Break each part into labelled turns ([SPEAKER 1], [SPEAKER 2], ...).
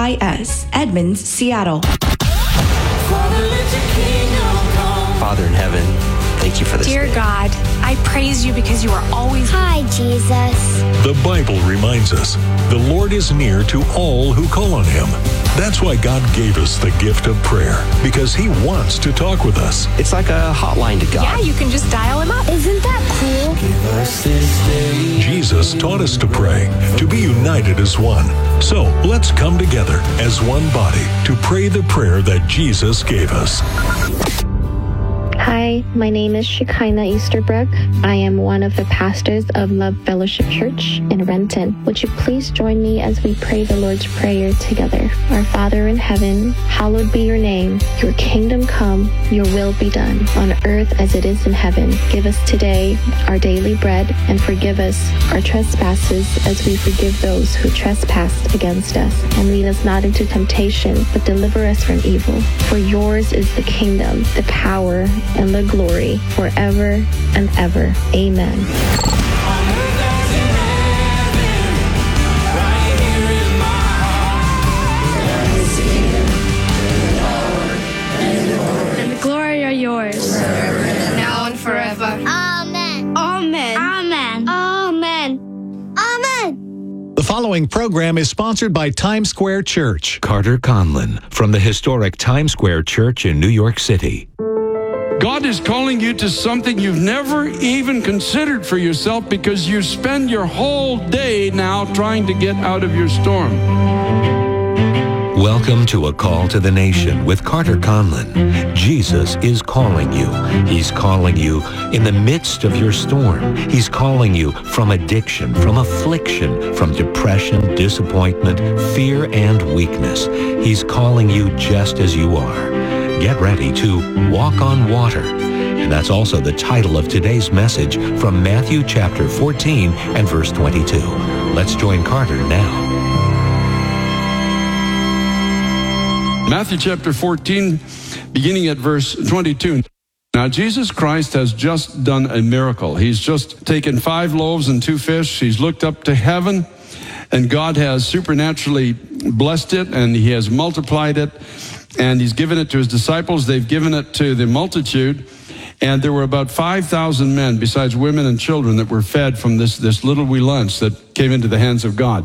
[SPEAKER 1] KFIS, Edmonds, Seattle.
[SPEAKER 2] Father in heaven, thank you for this
[SPEAKER 3] Dear
[SPEAKER 2] day.
[SPEAKER 3] God, I praise you because you are always...
[SPEAKER 4] Hi, Jesus.
[SPEAKER 5] The Bible reminds us the Lord is near to all who call on Him. That's why God gave us the gift of prayer, because He wants to talk with us.
[SPEAKER 2] It's like a hotline to God.
[SPEAKER 3] Yeah, you can just dial him up.
[SPEAKER 4] Isn't that cool?
[SPEAKER 5] Jesus taught us to pray, to be united as one. So let's come together as one body to pray the prayer that Jesus gave us.
[SPEAKER 6] Hi, my name is Shekinah Easterbrook. I am one of the pastors of Love Fellowship Church in Renton. Would you please join me as we pray the Lord's Prayer together? Our Father in heaven, hallowed be your name. Your kingdom come, your will be done, on earth as it is in heaven. Give us today our daily bread, and forgive us our trespasses as we forgive those who trespass against us. And lead us not into temptation, but deliver us from evil. For yours is the kingdom, the power, and the glory forever and ever. Amen.
[SPEAKER 7] And the glory are yours.
[SPEAKER 8] Now and forever.
[SPEAKER 4] Amen.
[SPEAKER 7] Amen.
[SPEAKER 4] Amen. Amen. Amen.
[SPEAKER 9] The following program is sponsored by Times Square Church.
[SPEAKER 10] Carter Conlon from the historic Times Square Church in New York City.
[SPEAKER 11] God is calling you to something you've never even considered for yourself because you spend your whole day now trying to get out of your storm.
[SPEAKER 10] Welcome to A Call to the Nation with Carter Conlon. Jesus is calling you. He's calling you in the midst of your storm. He's calling you from addiction, from affliction, from depression, disappointment, fear, and weakness. He's calling you just as you are. Get ready to walk on water. And that's also the title of today's message from Matthew chapter 14 and verse 22. Let's join Carter now.
[SPEAKER 11] Matthew chapter 14, beginning at verse 22. Now, Jesus Christ has just done a miracle. He's just taken 5 loaves and 2 fish. He's looked up to heaven, and God has supernaturally blessed it, and He has multiplied it. And He's given it to His disciples. They've given it to the multitude. And there were about 5,000 men, besides women and children, that were fed from this little wee lunch that came into the hands of God.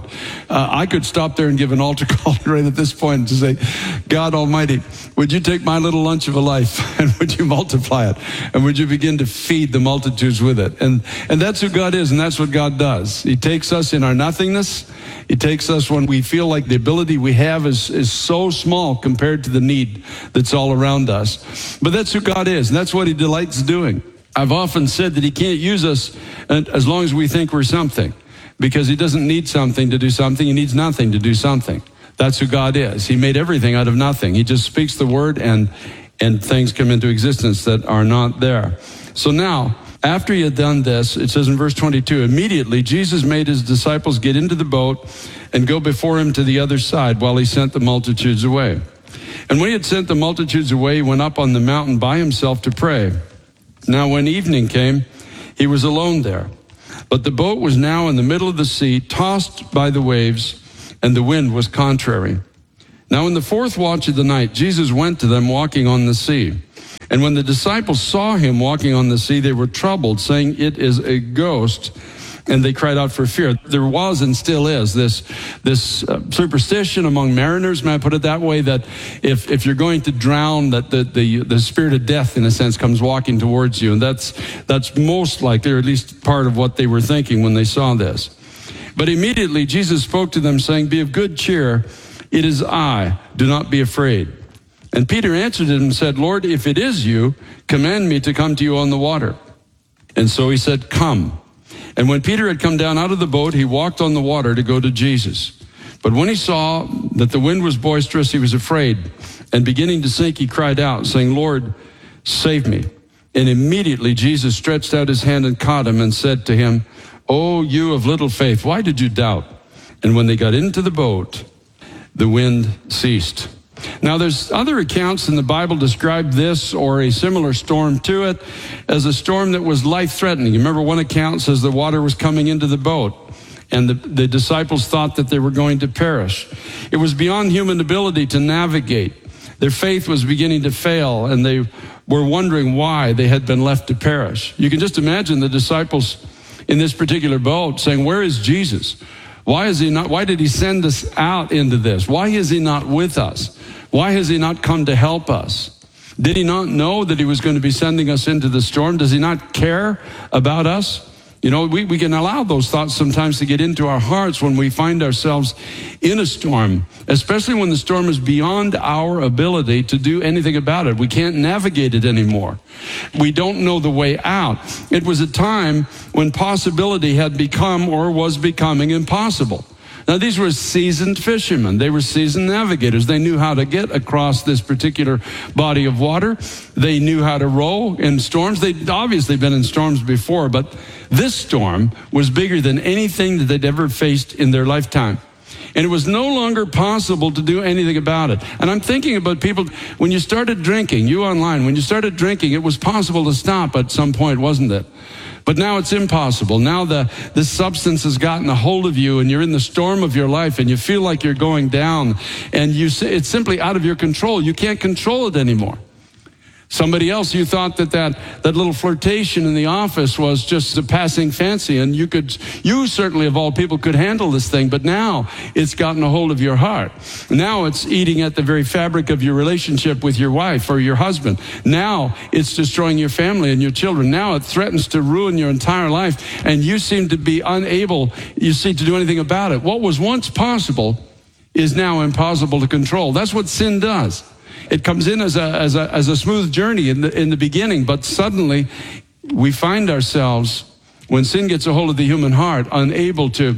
[SPEAKER 11] I could stop there and give an altar call right at this point to say, God Almighty, would you take my little lunch of a life and would you multiply it? And would you begin to feed the multitudes with it? And that's who God is, and that's what God does. He takes us in our nothingness. He takes us when we feel like the ability we have is so small compared to the need that's all around us. But that's who God is, and that's what He delights doing. I've often said that He can't use us as long as we think we're something, because He doesn't need something to do something. He needs nothing to do something. That's who God is. He made everything out of nothing. He just speaks the word and things come into existence that are not there. So now, after He had done this, it says in verse 22, immediately Jesus made His disciples get into the boat and go before Him to the other side while He sent the multitudes away. And when He had sent the multitudes away, He went up on the mountain by Himself to pray. Now when evening came, He was alone there. But the boat was now in the middle of the sea, tossed by the waves, and the wind was contrary. Now in the 4th watch of the night, Jesus went to them walking on the sea. And when the disciples saw Him walking on the sea, they were troubled, saying, it is a ghost. And they cried out for fear. There was and still is this superstition among mariners, may I put it that way, that if you're going to drown, that the spirit of death, in a sense, comes walking towards you. And that's most likely, or at least part of what they were thinking when they saw this. But immediately Jesus spoke to them, saying, be of good cheer. It is I. Do not be afraid. And Peter answered him and said, Lord, if it is you, command me to come to you on the water. And so He said, come. And when Peter had come down out of the boat, he walked on the water to go to Jesus. But when he saw that the wind was boisterous, he was afraid. And beginning to sink, he cried out, saying, Lord, save me. And immediately Jesus stretched out His hand and caught him and said to him, O you of little faith, why did you doubt? And when they got into the boat, the wind ceased. Now, there's other accounts in the Bible describe this or a similar storm to it as a storm that was life-threatening. You remember one account says the water was coming into the boat, and the disciples thought that they were going to perish. It was beyond human ability to navigate. Their faith was beginning to fail, and they were wondering why they had been left to perish. You can just imagine the disciples in this particular boat saying, "Where is Jesus? Why is he not? Why did he send us out into this? Why is he not with us? Why has he not come to help us? Did he not know that he was going to be sending us into the storm? Does he not care about us?" You know, we can allow those thoughts sometimes to get into our hearts when we find ourselves in a storm, especially when the storm is beyond our ability to do anything about it. We can't navigate it anymore. We don't know the way out. It was a time when possibility had become or was becoming impossible. Now, these were seasoned fishermen. They were seasoned navigators. They knew how to get across this particular body of water. They knew how to row in storms. They'd obviously been in storms before, but this storm was bigger than anything that they'd ever faced in their lifetime. And it was no longer possible to do anything about it. And I'm thinking about people, when you started drinking, you online, when you started drinking, it was possible to stop at some point, wasn't it? But now it's impossible. Now the substance has gotten a hold of you, and you're in the storm of your life, and you feel like you're going down, and it's simply out of your control. You can't control it anymore. Somebody else, you thought that little flirtation in the office was just a passing fancy, and you certainly of all people could handle this thing, but now it's gotten a hold of your heart. Now it's eating at the very fabric of your relationship with your wife or your husband. Now it's destroying your family and your children. Now it threatens to ruin your entire life, and you seem to be unable, to do anything about it. What was once possible is now impossible to control. That's what sin does. It comes in as a smooth journey in the beginning, but suddenly we find ourselves, when sin gets a hold of the human heart, unable to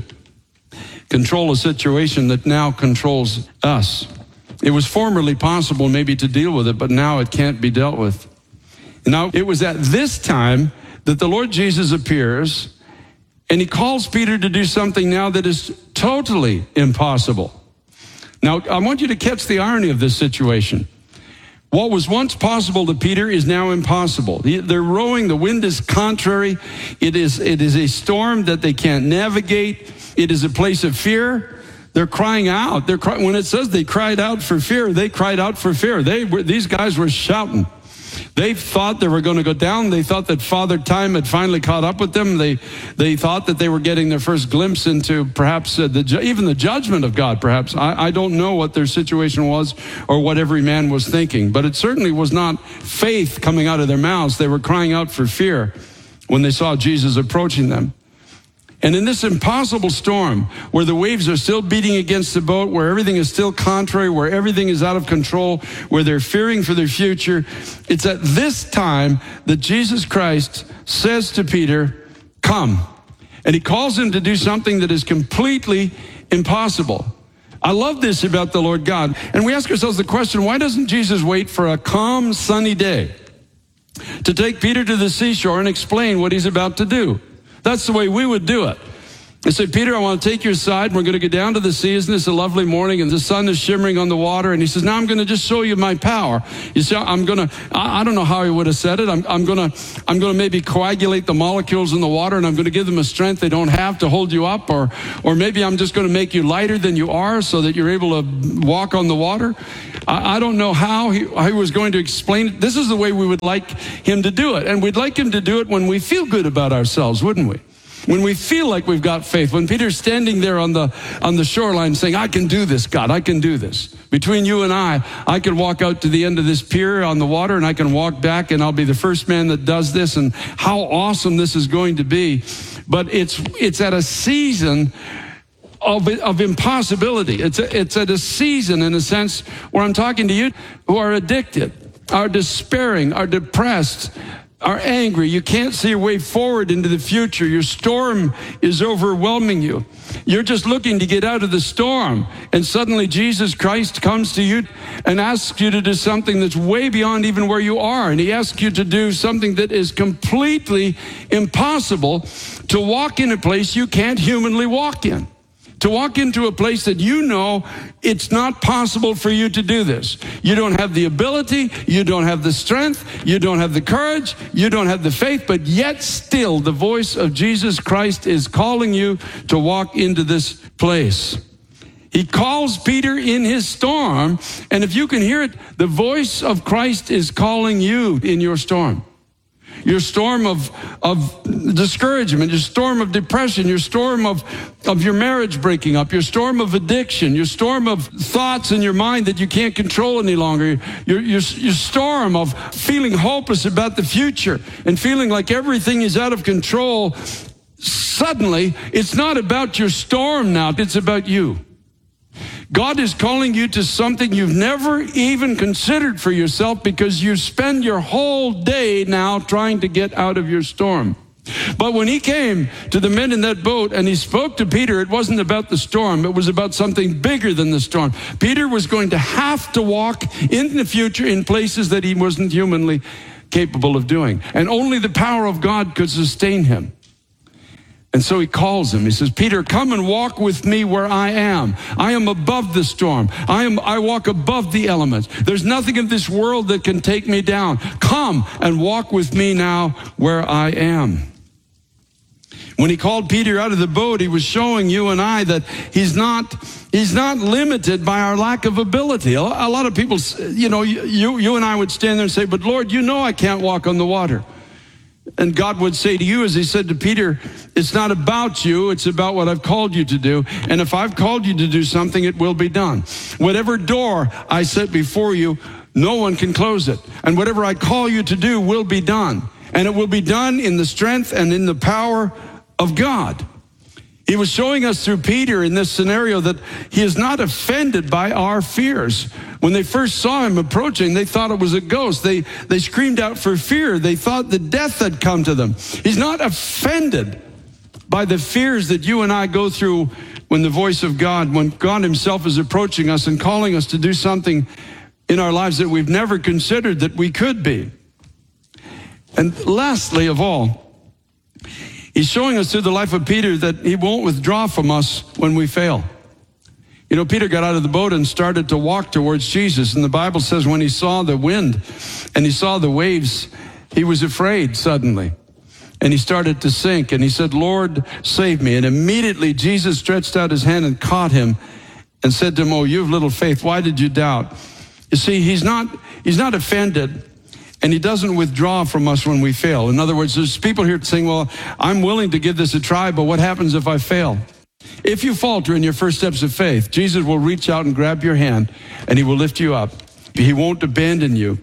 [SPEAKER 11] control a situation that now controls us. It was formerly possible maybe to deal with it, but now it can't be dealt with. Now, it was at this time that the Lord Jesus appears, and he calls Peter to do something now that is totally impossible. Now, I want you to catch the irony of this situation. What was once possible to Peter is now impossible. They're rowing, the wind is contrary. It is a storm that they can't navigate. It is a place of fear. They're crying out. When it says they cried out for fear, they cried out for fear. These guys were shouting. They thought they were going to go down. They thought that Father Time had finally caught up with them. They thought that they were getting their first glimpse into perhaps even the judgment of God, perhaps. I don't know what their situation was or what every man was thinking, but it certainly was not faith coming out of their mouths. They were crying out for fear when they saw Jesus approaching them. And in this impossible storm, where the waves are still beating against the boat, where everything is still contrary, where everything is out of control, where they're fearing for their future, it's at this time that Jesus Christ says to Peter, "Come." And he calls him to do something that is completely impossible. I love this about the Lord God. And we ask ourselves the question, why doesn't Jesus wait for a calm, sunny day to take Peter to the seashore and explain what he's about to do? That's the way we would do it. I say, "Peter, I want to take your side. We're going to go down to the sea. Isn't this a lovely morning? And the sun is shimmering on the water." And he says, "Now I'm going to just show you my power." You see, I don't know how he would have said it. I'm going to maybe coagulate the molecules in the water, and I'm going to give them a strength they don't have to hold you up. Or maybe I'm just going to make you lighter than you are so that you're able to walk on the water. I don't know how he was going to explain it. This is the way we would like him to do it. And we'd like him to do it when we feel good about ourselves, wouldn't we? When we feel like we've got faith. When Peter's standing there on the shoreline saying, "I can do this, God, I can do this. Between you and I can walk out to the end of this pier on the water, and I can walk back, and I'll be the first man that does this, and how awesome this is going to be." But it's at a season of impossibility. It's at a season, in a sense, where I'm talking to you who are addicted, are despairing, are depressed, are angry. You can't see a way forward into the future. Your storm is overwhelming you. You're just looking to get out of the storm. And suddenly Jesus Christ comes to you and asks you to do something that's way beyond even where you are. And he asks you to do something that is completely impossible, to walk in a place you can't humanly walk in. To walk into a place that you know it's not possible for you to do this. You don't have the ability, you don't have the strength, you don't have the courage, you don't have the faith, but yet still the voice of Jesus Christ is calling you to walk into this place. He calls Peter in his storm, and if you can hear it, the voice of Christ is calling you in your storm. Your storm of discouragement, your storm of depression, your storm of your marriage breaking up, your storm of addiction, your storm of thoughts in your mind that you can't control any longer, your storm of feeling hopeless about the future and feeling like everything is out of control. Suddenly, it's not about your storm now, it's about you. God is calling you to something you've never even considered for yourself because you spend your whole day now trying to get out of your storm. But when he came to the men in that boat and he spoke to Peter, it wasn't about the storm. It was about something bigger than the storm. Peter was going to have to walk in the future in places that he wasn't humanly capable of doing. And only the power of God could sustain him. And so he calls him. He says, Peter, come and walk with me where I am. I am above the storm. I walk above the elements. There's nothing in this world that can take me down. Come and walk with me now where I am. When he called Peter out of the boat, he was showing you and I that he's not limited by our lack of ability. A lot of people, you and I would stand there and say, but Lord, you know I can't walk on the water. And God would say to you, as he said to Peter, it's not about you, it's about what I've called you to do. And if I've called you to do something, it will be done. Whatever door I set before you, no one can close it. And whatever I call you to do will be done. And it will be done in the strength and in the power of God. He was showing us through Peter in this scenario that he is not offended by our fears. When they first saw him approaching, they thought it was a ghost. They screamed out for fear. They thought the death had come to them. He's not offended by the fears that you and I go through when the voice of God, when God himself is approaching us and calling us to do something in our lives that we've never considered that we could be. And lastly of all, he's showing us through the life of Peter that he won't withdraw from us when we fail. You know, Peter got out of the boat and started to walk towards Jesus. And the Bible says when he saw the wind and he saw the waves, he was afraid suddenly. And he started to sink. And he said, Lord, save me. And immediately Jesus stretched out his hand and caught him and said to him, oh, you have little faith. Why did you doubt? You see, he's not offended. And he doesn't withdraw from us when we fail. In other words, there's people here saying, well, I'm willing to give this a try, but what happens if I fail? If you falter in your first steps of faith, Jesus will reach out and grab your hand, and he will lift you up. He won't abandon you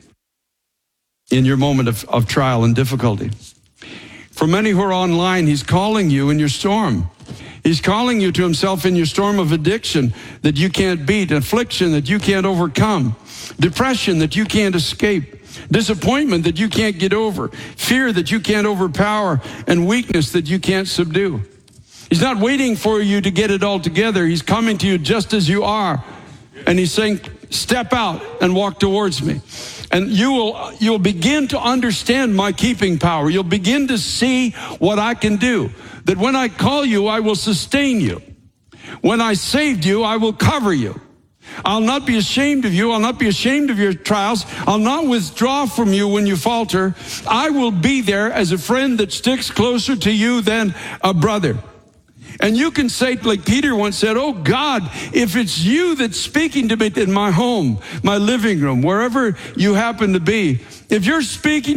[SPEAKER 11] in your moment of trial and difficulty. For many who are online, he's calling you in your storm. He's calling you to himself in your storm of addiction that you can't beat, affliction that you can't overcome, depression that you can't escape, disappointment that you can't get over, fear that you can't overpower, and weakness that you can't subdue. He's not waiting for you to get it all together. He's coming to you just as you are. And he's saying, step out and walk towards me. And you'll begin to understand my keeping power. You'll begin to see what I can do. That when I call you, I will sustain you. When I saved you, I will cover you. I'll not be ashamed of you. I'll not be ashamed of your trials. I'll not withdraw from you when you falter. I will be there as a friend that sticks closer to you than a brother. And you can say, like Peter once said, oh God, if it's you that's speaking to me in my home, my living room, wherever you happen to be, if you're speaking